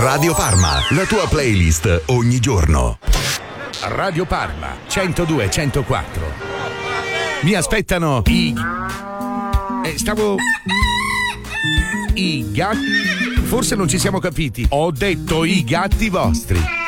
Radio Parma, la tua playlist ogni giorno. Radio Parma 102-104. Mi aspettano i gatti. Forse non ci siamo capiti. Ho detto i gatti vostri.